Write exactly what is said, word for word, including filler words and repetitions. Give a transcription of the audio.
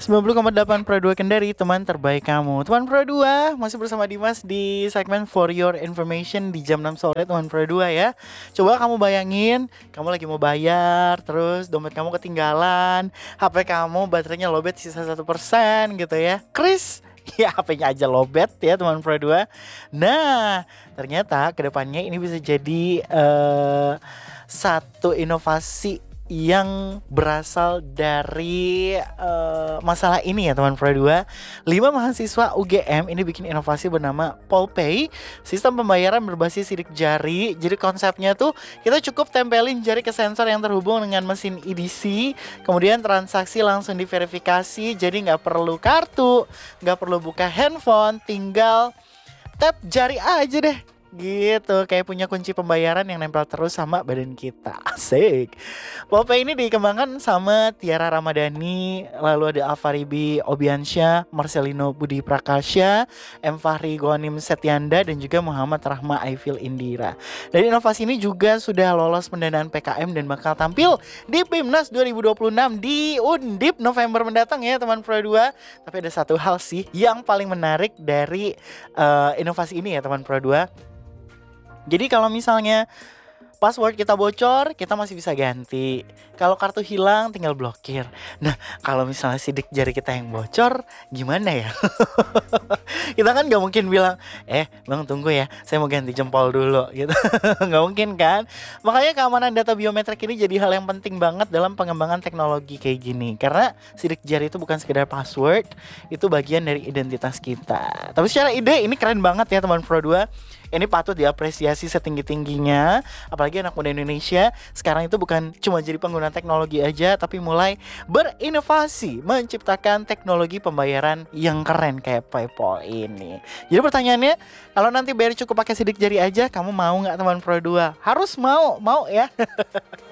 sembilan puluh koma delapan Pro dua Kendari, teman terbaik kamu. Teman Pro dua, masih bersama Dimas di segmen For Your Information di jam enam sore, teman Pro dua ya. Coba kamu bayangin, kamu lagi mau bayar, terus dompet kamu ketinggalan, H P kamu baterainya lowbat sisa satu persen gitu ya. Kris, ya H P-nya aja lowbat ya teman Pro dua. Nah, ternyata kedepannya ini bisa jadi uh, satu inovasi yang berasal dari uh, masalah ini ya teman Pro dua. Lima mahasiswa U G M ini bikin inovasi bernama Polpay, sistem pembayaran berbasis sidik jari. Jadi konsepnya tuh kita cukup tempelin jari ke sensor yang terhubung dengan mesin E D C, kemudian transaksi langsung diverifikasi. Jadi nggak perlu kartu, nggak perlu buka handphone, tinggal tap jari aja deh. Gitu, kayak punya kunci pembayaran yang nempel terus sama badan kita. Asik. Popeye ini dikembangkan sama Tiara Ramadhani, lalu ada Alfaribi Obiansyah, Marcelino Budi Prakasya, M Fahri Ghanim Setianda, dan juga Muhammad Rahma Aifil Indira. Dan inovasi ini juga sudah lolos pendanaan P K M dan bakal tampil di PIMNAS dua ribu dua puluh enam di Undip November mendatang ya teman Pro dua. Tapi ada satu hal sih yang paling menarik dari uh, inovasi ini ya teman Pro dua. Jadi kalau misalnya password kita bocor, kita masih bisa ganti. Kalau kartu hilang, tinggal blokir. Nah, kalau misalnya sidik jari kita yang bocor, gimana ya? Kita kan gak mungkin bilang, eh bang tunggu ya, saya mau ganti jempol dulu gitu. Gak mungkin kan? Makanya keamanan data biometrik ini jadi hal yang penting banget dalam pengembangan teknologi kayak gini. Karena sidik jari itu bukan sekedar password, itu bagian dari identitas kita. Tapi secara ide ini keren banget ya teman Pro dua. Ini patut diapresiasi setinggi-tingginya. Apalagi anak muda Indonesia sekarang itu bukan cuma jadi pengguna teknologi aja, tapi mulai berinovasi menciptakan teknologi pembayaran yang keren kayak PayPal ini. Jadi pertanyaannya, kalau nanti bayar cukup pakai sidik jari aja, kamu mau nggak teman Pro dua? Harus mau, mau ya.